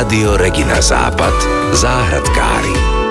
Rádio Regina Západ. Záhradkári.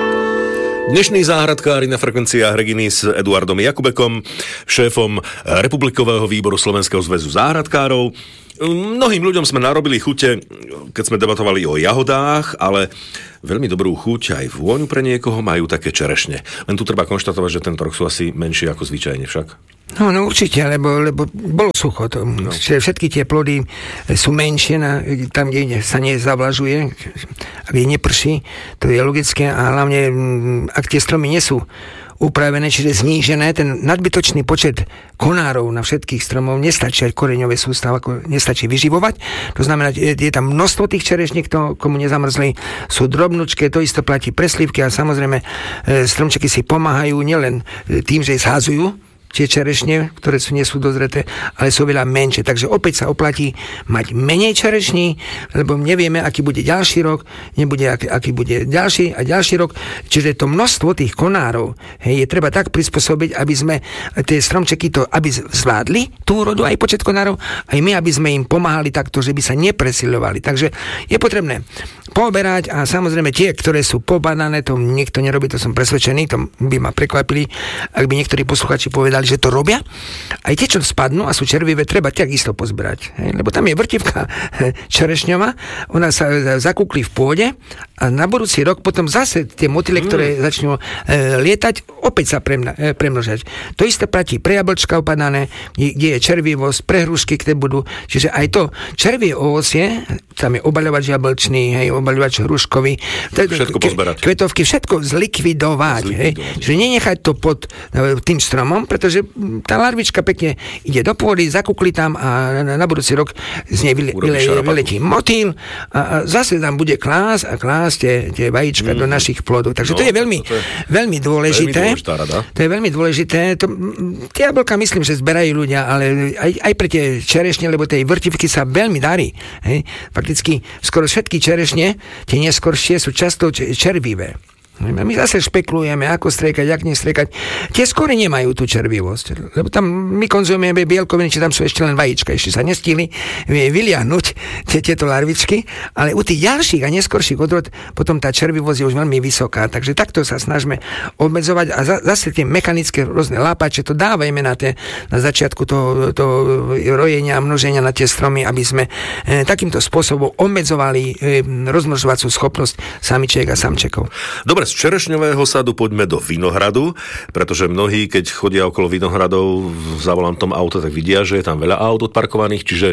Dnešní záhradkári na frekvenciách Reginy s Eduardom Jakubekom, šéfom Republikového výboru Slovenského zväzu záhradkárov. Mnohým ľuďom sme narobili chute, keď sme debatovali o jahodách, ale veľmi dobrú chuť aj vôňu pre niekoho majú také čerešne. Len tu treba konštatovať, že tento rok sú asi menšie ako zvyčajne však. No určite, lebo bolo sucho. Všetky tie plody sú menšie tam, kde sa nezavlažuje, kde neprší. To je logické a hlavne, ak tie stromy nie sú upravené, čiže znížené, ten nadbytočný počet konárov na všetkých stromov nestačí, aj koreňové sústavy nestačí vyživovať. To znamená, je tam množstvo tých čerešník, komu nezamrzli, sú drobnučké, to isto platí pre slivky a samozrejme stromčeky si pomáhajú nielen tým, že zhazujú tie čerešne, ktoré nie sú dozreté, ale sú veľa menšie. Takže opäť sa oplatí mať menej čerešní, lebo nevieme, aký bude ďalší rok, nebude, aký bude ďalší a ďalší rok. Čiže to množstvo tých konárov je treba tak prispôsobiť, aby sme tie stromčeky aby zvládli tú úrodu, aj počet konárov, aj my, aby sme im pomáhali takto, že by sa nepresiľovali. Takže je potrebné pooberať a samozrejme tie, ktoré sú pobadané, to nikto nerobí, to som presvedčený, to by ma prekvapili, ak by niektorí posluchači povedali, že to robia. Aj tie, čo spadnú a sú červivé, treba takisto pozberať. Lebo tam je vrtivka čerešňová, ona sa zakúkli v pôde a na budúci rok potom zase tie motyle, ktoré začnú lietať, opäť sa premnožať. To isté platí pre jablčka opadané, kde je červivosť, pre hrušky, ktoré budú. Čiže aj to červie ovocie, tam je obaľovač jablčný, obaľovač hruškový, všetko pozberať. Kvetovky, všetko zlikvidovať. Čiže nenechať to pod tým stromom, pretože tá larvička pekne ide do pôdy, zakúkli tam a na budúci rok z nej vyletí motýl a zase tam bude klásť tie vajíčka do našich plodov. Takže to je veľmi dôležité. To je veľmi dôležité. Tie jablka myslím, že zberajú ľudia, ale aj pre tie čerešne, lebo tej vrtivky sa veľmi darí. Fakticky skoro všetky čerešne, tie neskoršie, sú často červivé. My zase špekulujeme, ako striekať, jak nestriekať. Tie skôr nemajú tú červivosť, lebo tam my konzumujeme bielkoviny, či tam sú ešte len vajíčka, ešte sa nestihli vyliahnuť tieto larvičky, ale u tých ďalších a neskorších odrod potom tá červivosť je už veľmi vysoká, takže takto sa snažíme obmedzovať a zase tie mechanické rôzne lápače, to dávajme na začiatku toho rojenia a množenia na tie stromy, aby sme takýmto spôsobom obmedzovali rozmnožovacú schopnosť samičiek a samčekov. Dobre, z čerešňového sadu poďme do vinohradu, pretože mnohí, keď chodia okolo vinohradov za volantom auta, tak vidia, že je tam veľa aut odparkovaných, čiže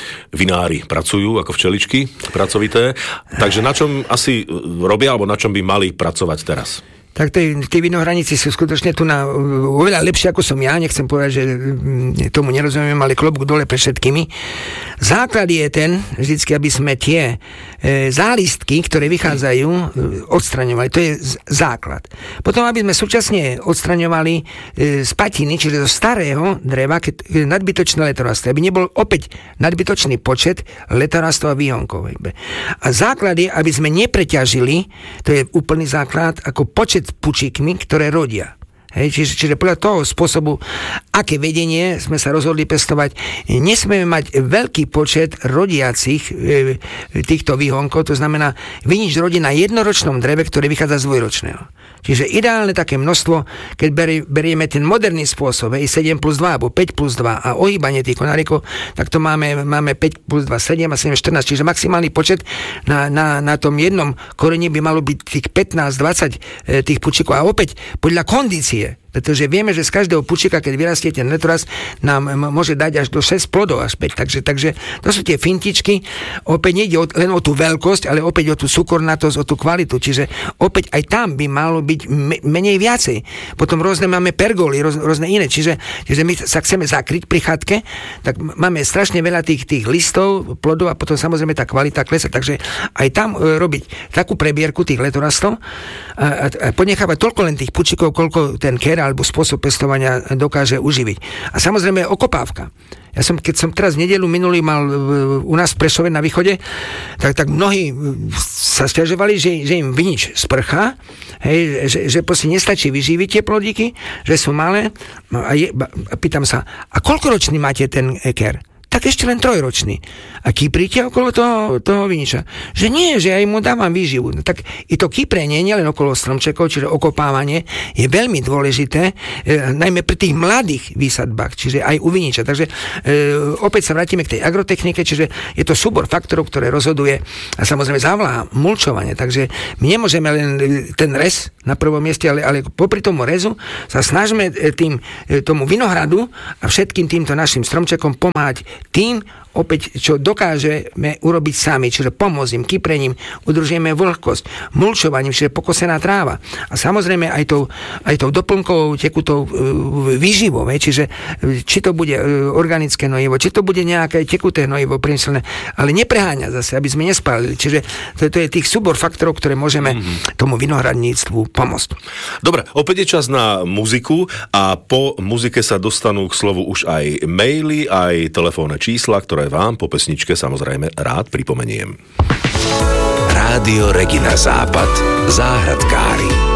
vinári pracujú ako včeličky pracovité. Takže na čom asi robia, alebo na čom by mali pracovať teraz? Tak tí vinohradníci sú skutočne tu oveľa lepšie ako som ja, nechcem povedať, že tomu nerozumiem, ale klobúk dole pre všetkými. Základ je ten, vždycky, aby sme tie zálistky, ktoré vychádzajú, odstraňovali. To je základ. Potom, aby sme súčasne odstraňovali z patiny, čiže zo starého dreva, nadbytočné letorasty, aby nebol opäť nadbytočný počet letorastov a výhonkov. A základ je, aby sme nepreťažili, to je úplný základ, ako počet pučíkmi, ktoré rodia. Čiže podľa toho spôsobu, aké vedenie sme sa rozhodli pestovať, nesmieme mať veľký počet rodiacich týchto výhonkov, to znamená vinič rodí na jednoročnom dreve, ktoré vychádza z dvojročného. Čiže ideálne také množstvo, keď berieme ten moderný spôsob, 7+2 alebo 5+2 a ohýbanie tých konárikov, tak to máme 5+2, 7 a 7, 14, čiže maximálny počet na tom jednom koreni by malo byť tých 15-20 tých pučíkov a opäť podľa kondície. Pretože vieme, že z každého pučíka, keď vyrastie ten letorast, nám môže dať až do 6 plodov až 5. Takže to sú tie fintičky. Opäť nejde len o tú veľkosť, ale opäť o tú cukornatosť, o tú kvalitu. Čiže opäť aj tam by malo byť menej viacej. Potom rôzne máme pergoly, rôzne iné. Čiže my sa chceme zakryť pri chatke, tak máme strašne veľa tých listov, plodov a potom samozrejme tá kvalita klesa. Takže aj tam robiť takú prebierku tých letorastov a ponechávať toľko len tých pučíkov, koľko ten ker alebo spôsob pestovania dokáže uživiť. A samozrejme okopávka. Keď som teraz v nedeľu minulý mal u nás v Prešove na východe, tak mnohí sa sťažovali, že im vinič sprchá, že proste nestačí vyživiť tie plodíky, že sú malé. A pýtam sa, a koľkoročný máte ten ker? Tak tak ešte len 3-ročný. A kyprite okolo toho viniča. Že nie, že ja mu dávam výživu. No, tak i to kyprenie, nielen okolo stromčekov, čiže okopávanie, je veľmi dôležité, najmä pri tých mladých výsadbách, čiže aj u viniča. Takže opäť sa vrátime k tej agrotechnike, čiže je to súbor faktorov, ktoré rozhoduje a samozrejme závlaha, mulčovanie. Takže my nemôžeme len ten rez na prvom mieste, ale popri tomu rezu sa snažíme tomu vinohradu a všetkým týmto našim stromčekom pomáhať tým, opäť, čo dokážeme urobiť sami, čiže pomôcť im, kyprením, udržujeme vlhkosť, mulčovaním, čiže pokosená tráva. A samozrejme aj tou doplnkovou tekutou výživou, čiže či to bude organické hnojivo, či to bude nejaké tekuté hnojivo priemyselné, ale nepreháňa zase, aby sme nespálili. Čiže to je tých súbor faktorov, ktoré môžeme tomu vinohradníctvu pomôcť. Dobre, opäť je čas na muziku a po muzike sa dostanú k slovu už aj maily, aj telefónne čísla, ktoré vám po pesničke samozrejme rád pripomeniem. Rádio Regina Západ, záhradkári.